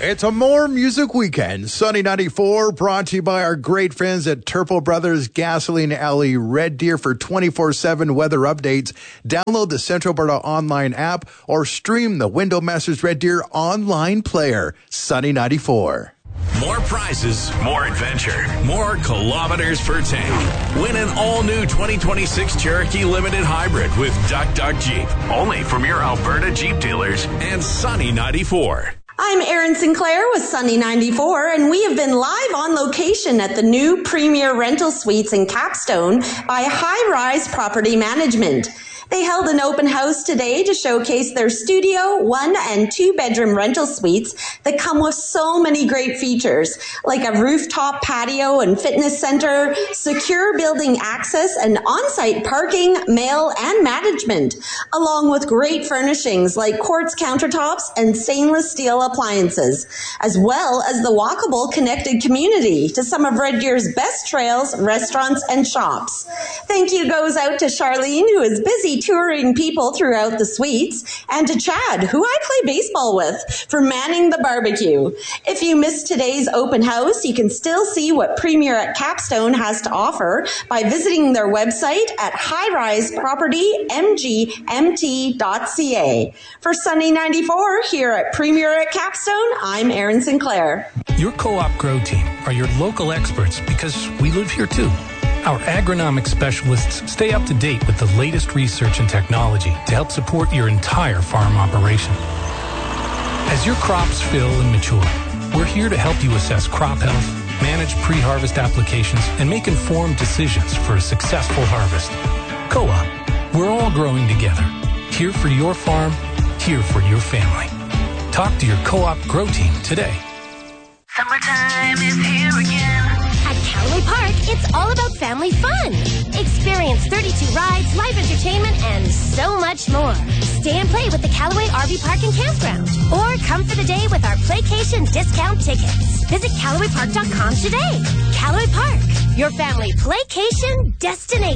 It's a more music weekend. Sunny 94 brought to you by our great friends at Turple Brothers Gasoline Alley Red Deer for 24/7 weather updates. Download the Central Alberta online app or stream the Window Masters Red Deer online player. Sunny 94. More prizes, more adventure, more kilometers per tank. Win an all-new 2026 Cherokee Limited Hybrid with Duck Duck Jeep. Only from your Alberta Jeep dealers and Sunny 94. I'm Erin Sinclair with Sunny 94, and we have been live on location at the new Premier Rental Suites in Capstone by High Rise Property Management. They held an open house today to showcase their studio, 1 and 2 bedroom rental suites that come with so many great features, like a rooftop patio and fitness center, secure building access and on-site parking, mail and management, along with great furnishings like quartz countertops and stainless steel appliances, as well as the walkable connected community to some of Red Deer's best trails, restaurants and shops. Thank you goes out to Charlene, who is busy touring people throughout the suites, and to Chad, who I play baseball with, for manning the barbecue. If you missed today's open house, you can still see what Premier at Capstone has to offer by visiting their website at highrisepropertymgmt.ca. For Sunny 94 here at Premier at Capstone, I'm Erin Sinclair. Your Co-op Grow team are your local experts because we live here too. Our agronomic specialists stay up to date with the latest research and technology to help support your entire farm operation. As your crops fill and mature, we're here to help you assess crop health, manage pre-harvest applications, and make informed decisions for a successful harvest. Co-op, we're all growing together. Here for your farm, here for your family. Talk to your Co-op Grow team today. Summertime is here again. At Callaway Park, it's all about family fun. Experience 32 rides, live entertainment, and so much more. Stay and play with the Callaway RV Park and Campground. Or come for the day with our Playcation discount tickets. Visit CallawayPark.com today. Callaway Park, your family playcation destination.